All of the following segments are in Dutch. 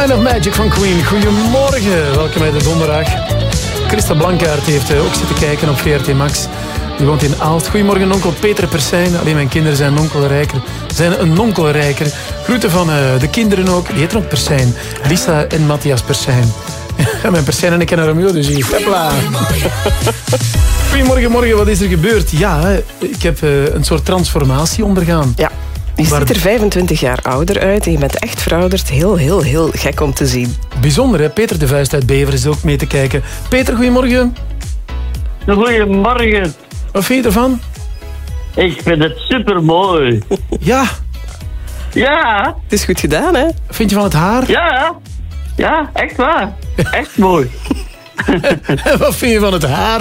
Kind of Magic van Queen. Goedemorgen, welkom bij de donderdag. Christa Blankaert heeft ook zitten kijken op VRT Max. Die woont in Aalst. Goedemorgen, onkel Peter Persijn. Alleen mijn kinderen zijn een onkelrijker. Groeten van de kinderen ook. Die heten ook Persijn. Lisa en Matthias Persijn. Ja, mijn Persijn en ik kennen Romeo, dus hier. Hopla. Goedemorgen, morgen, wat is er gebeurd? Ja, ik heb een soort transformatie ondergaan. Ja. Je ziet er 25 jaar ouder uit en je bent echt verouderd. Heel gek om te zien. Bijzonder, hè? Peter de Vuist uit Beveren is ook mee te kijken. Peter, goedemorgen. Goedemorgen. Wat vind je ervan? Ik vind het supermooi. Ja. Ja. Het is goed gedaan, hè? Vind je van het haar? Ja. Ja, echt waar. Echt mooi. Wat vind je van het haar?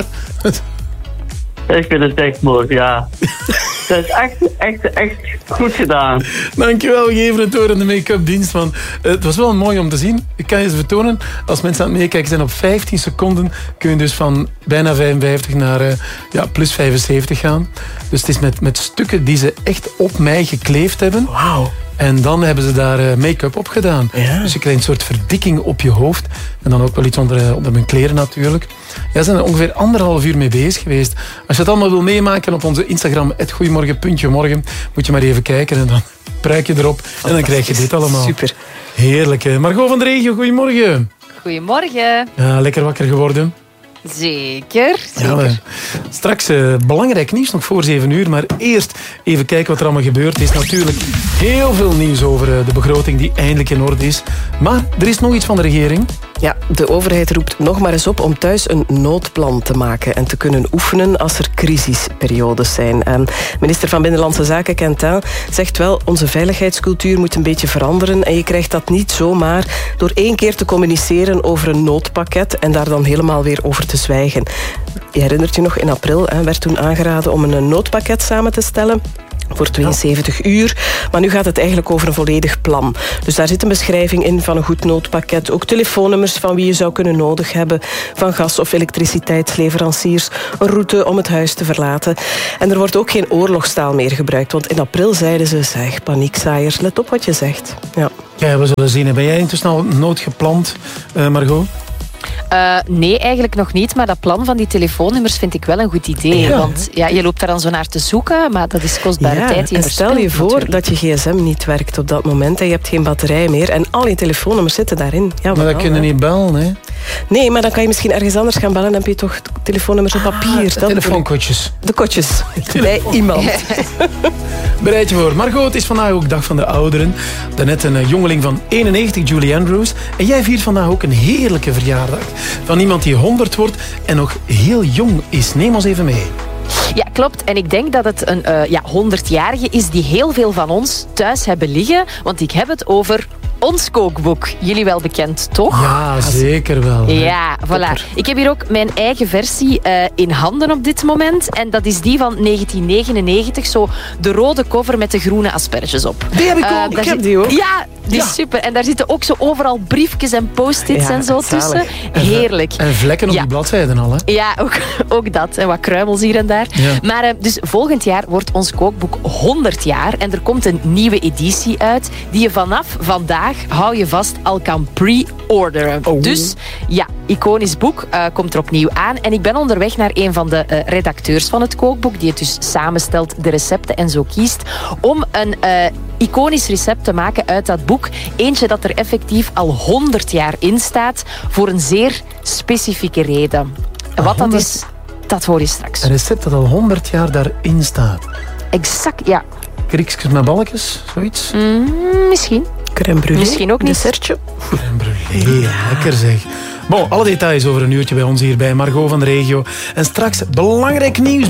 Ik vind het echt mooi, ja. Dat is echt goed gedaan. Dankjewel, we geven het door aan de make-up dienst. Want het was wel mooi om te zien. Ik kan je eens vertonen. Als mensen aan het meekijken zijn op 15 seconden... kun je dus van bijna 55 naar plus 75 gaan. Dus het is met stukken die ze echt op mij gekleefd hebben. Wauw. En dan hebben ze daar make-up op gedaan. Ja. Dus je krijgt een soort verdikking op je hoofd. En dan ook wel iets onder mijn kleren natuurlijk. Ja, ze zijn er ongeveer 1,5 uur mee bezig geweest. Als je het allemaal wil meemaken op onze Instagram, @goeiemorgen.morgen, moet je maar even kijken en dan pruik je erop. En dan krijg je dit allemaal. Super. Heerlijk, hè? Margot van de Regio, goedemorgen. Goedemorgen. Ja, lekker wakker geworden. Zeker. Ja, straks belangrijk nieuws nog voor 7 uur. Maar eerst even kijken wat er allemaal gebeurd is. Natuurlijk heel veel nieuws over de begroting die eindelijk in orde is. Maar er is nog iets van de regering. Ja, de overheid roept nog maar eens op om thuis een noodplan te maken en te kunnen oefenen als er crisisperiodes zijn. Minister van Binnenlandse Zaken, Quentin, zegt wel, onze veiligheidscultuur moet een beetje veranderen en je krijgt dat niet zomaar door 1 keer te communiceren over een noodpakket en daar dan helemaal weer over te zwijgen. Je herinnert je nog, in april werd toen aangeraden om een noodpakket samen te stellen voor 72 uur. Maar nu gaat het eigenlijk over een volledig plan. Dus daar zit een beschrijving in van een goed noodpakket. Ook telefoonnummers van wie je zou kunnen nodig hebben. Van gas- of elektriciteitsleveranciers. Een route om het huis te verlaten. En er wordt ook geen oorlogstaal meer gebruikt. Want in april zeiden ze, zeg, paniekzaaiers, let op wat je zegt. Ja, we zullen zien. Ben jij intussen al noodgepland, Margot? Nee, eigenlijk nog niet. Maar dat plan van die telefoonnummers vind ik wel een goed idee. Ja. Want je loopt daar dan zo naar te zoeken, maar dat is kostbare tijd die je en stel je voor natuurlijk. dat je gsm niet werkt op dat moment en je hebt geen batterij meer en al je telefoonnummers zitten daarin. Ja, Maar dat kunnen niet bellen, hè? Nee, maar dan kan je misschien ergens anders gaan bellen en heb je toch telefoonnummers op papier. Telefoonkotjes. De kotjes. Bij iemand. Bereid je voor. Margot, het is vandaag ook dag van de ouderen. Daarnet een jongeling van 91, Julie Andrews. En jij viert vandaag ook een heerlijke verjaardag. Van iemand die 100 wordt en nog heel jong is. Neem ons even mee. Ja, klopt. En ik denk dat het een 100-jarige is die heel veel van ons thuis hebben liggen. Want ik heb het over ons kookboek. Jullie wel bekend, toch? Ja, zeker wel. Hè. Ja, voilà. Ik heb hier ook mijn eigen versie in handen op dit moment. En dat is die van 1999. Zo de rode cover met de groene asperges op. Die heb ik ook. Ik heb die ook. Ja, die is super. En daar zitten ook zo overal briefjes en post-its en zo tussen. Heerlijk. En vlekken op die bladzijden al, hè? Ja, ook dat. En wat kruimels hier en daar. Ja. Maar dus volgend jaar wordt ons kookboek 100 jaar. En er komt een nieuwe editie uit die je vanaf vandaag, hou je vast, al kan pre-orderen. Oh. Dus ja, iconisch boek komt er opnieuw aan. En ik ben onderweg naar een van de redacteurs van het kookboek, die het dus samenstelt, de recepten en zo kiest, om een iconisch recept te maken uit dat boek. Eentje dat er effectief al 100 jaar in staat, voor een zeer specifieke reden. En wat dat is, dat hoor je straks. Een recept dat al 100 jaar daarin staat. Exact, ja. Kriekjes met balkjes, zoiets? Misschien. Crème brûlée. Misschien ook niet. Dessertje. Crème brûlée, lekker zeg. Bon, alle details over een uurtje bij ons hier bij Margot van de Regio. En straks belangrijk nieuws.